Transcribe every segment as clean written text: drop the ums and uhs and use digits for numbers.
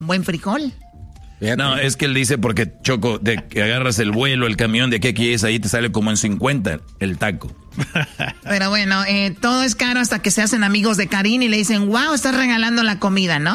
Un buen frijol. Fíjate. No, es que él dice porque, Choco, de que agarras el vuelo, el camión de aquí es, ahí te sale como en 50 el taco. Pero bueno, todo es caro hasta que se hacen amigos de Karin y le dicen, wow, estás regalando la comida, ¿no?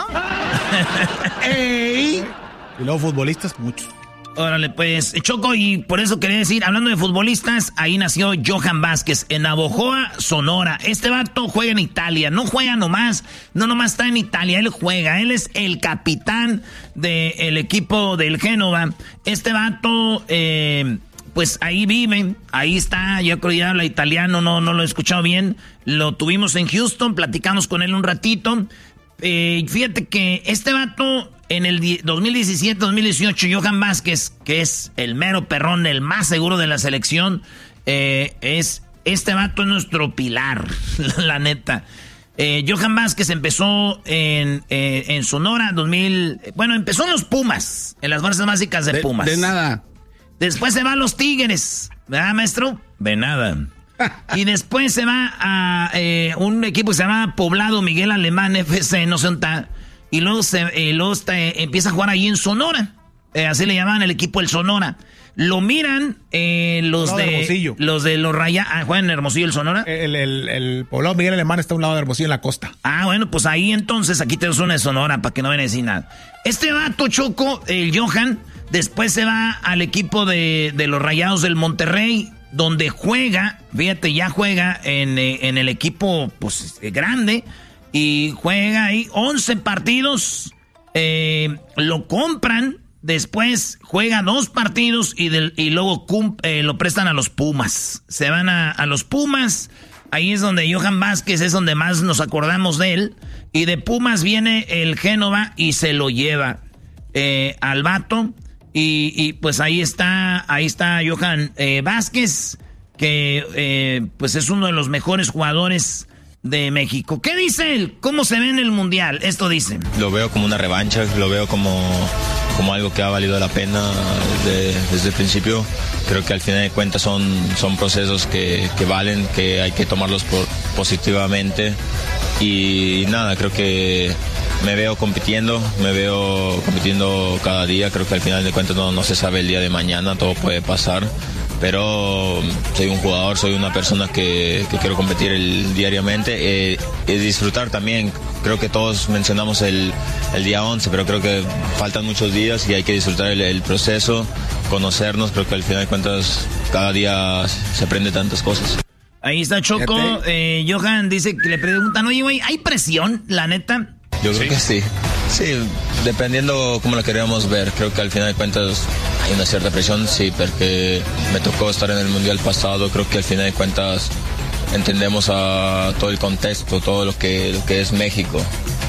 ¡Ey! Y luego futbolistas, muchos. Órale, pues, Choco, y por eso quería decir, hablando de futbolistas, ahí nació Johan Vázquez, en Navojoa, Sonora. Este vato juega en Italia, no juega nomás, no nomás está en Italia, él juega, él es el capitán del equipo del Génova. Este vato, pues ahí vive, ahí está, yo creo que ya habla italiano, no lo he escuchado bien. Lo tuvimos en Houston, platicamos con él un ratito. Fíjate que este vato... En el 2017-2018, Johan Vázquez, que es el mero perrón, el más seguro de la selección, este vato es nuestro pilar, la neta. Johan Vázquez empezó en Sonora, empezó en los Pumas, en las fuerzas básicas de Pumas. De nada. Después se va a los Tigres, ¿verdad, maestro? De nada. Y después se va a un equipo que se llama Poblado Miguel Alemán FC, no sé dónde está. Y luego empieza a jugar ahí en Sonora. Así le llamaban el equipo el Sonora. Lo miran los de los Rayados. ¿Juegan en Hermosillo el Sonora? El Poblado Miguel Alemán está a un lado de Hermosillo en la costa. Bueno, pues ahí entonces, aquí tenemos una de Sonora para que no vayan a decir nada. Este vato, Choco, el Johan, después se va al equipo de los Rayados del Monterrey, donde juega, fíjate, ya juega en el equipo pues grande. Y juega ahí 11 partidos, lo compran, después juega 2 partidos y luego lo prestan a los Pumas. Se van a los Pumas, ahí es donde Johan Vázquez es donde más nos acordamos de él. Y de Pumas viene el Génova y se lo lleva al vato. Y pues ahí está Johan Vázquez, que pues es uno de los mejores jugadores de México. ¿Qué dice él? ¿Cómo se ve en el Mundial? Esto dice. Lo veo como una revancha, lo veo como algo que ha valido la pena desde el principio. Creo que al final de cuentas son procesos que valen, que hay que tomarlos positivamente. Y nada, creo que me veo compitiendo cada día. Creo que al final de cuentas no se sabe el día de mañana, todo puede pasar. Pero soy un jugador, soy una persona que quiero competir diariamente y disfrutar también. Creo que todos mencionamos el día 11, pero creo que faltan muchos días y hay que disfrutar el proceso, conocernos. Creo que al final de cuentas cada día se aprende tantas cosas. Ahí está Choco. Johan dice que le preguntan, oye, güey, ¿hay presión, la neta? Yo creo que sí. Sí, dependiendo cómo lo queríamos ver. Creo que al final de cuentas hay una cierta presión, sí, porque me tocó estar en el Mundial pasado. Creo que al final de cuentas entendemos a todo el contexto, todo lo que es México.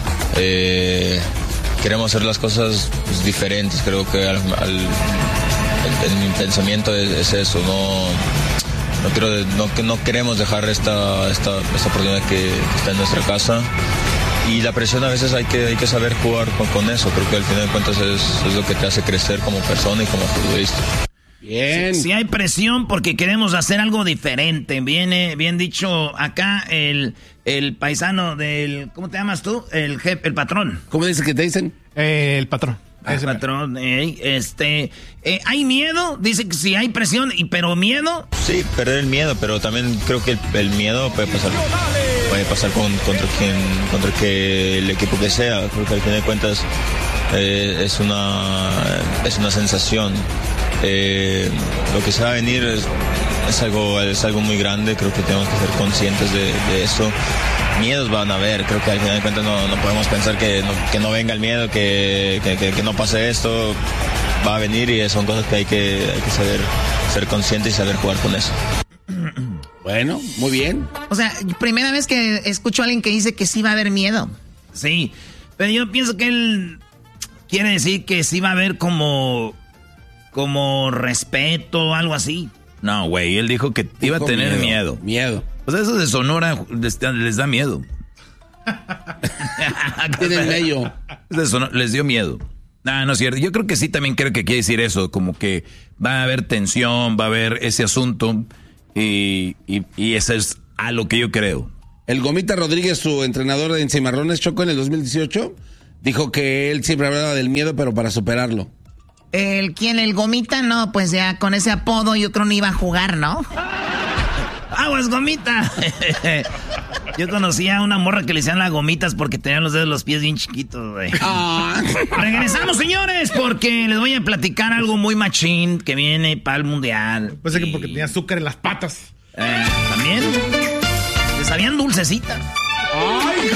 Queremos hacer las cosas pues, diferentes. Creo que en mi pensamiento es eso. No queremos dejar esta oportunidad que está en nuestra casa. Y la presión a veces hay que saber jugar con eso. Creo que al final de cuentas es lo que te hace crecer como persona y como futbolista. Bien. Sí, hay presión porque queremos hacer algo diferente. Viene bien dicho acá el paisano del... ¿Cómo te llamas tú? El patrón. ¿Cómo dice que te dicen? El patrón. El patrón. ¿Hay miedo? Dice que sí hay presión, pero ¿miedo? Sí, perder el miedo, pero también creo que el miedo puede pasar contra el equipo que sea. Creo que al final de cuentas es una sensación. Lo que se va a venir es algo muy grande. Creo que tenemos que ser conscientes de eso. Miedos van a haber, creo que al final de cuentas no podemos pensar que no venga el miedo, que no pase esto. Va a venir y son cosas que hay que saber ser conscientes y saber jugar con eso. Bueno, muy bien. O sea, primera vez que escucho a alguien que dice que sí va a haber miedo. Sí, pero yo pienso que él quiere decir que sí va a haber como respeto, algo así. No, güey, él dijo que iba a tener miedo. Miedo. O sea, esos de Sonora les da miedo. Tienen medio. Les dio miedo. No es cierto. Yo creo que sí, también creo que quiere decir eso. Como que va a haber tensión, va a haber ese asunto. Y eso es a lo que yo creo. El Gomita Rodríguez, su entrenador en Cimarrones, Choco, en el 2018, dijo que él siempre hablaba del miedo, pero para superarlo. ¿El Gomita? No, pues ya con ese apodo yo creo no iba a jugar, ¿no? ¡Aguas, Gomita! Yo conocía a una morra que le decían las gomitas porque tenían los dedos de los pies bien chiquitos, güey. Regresamos, señores, porque les voy a platicar algo muy machín que viene para el mundial. Puede ser que porque tenía azúcar en las patas. También. Les sabían dulcecitas. ¡Ay,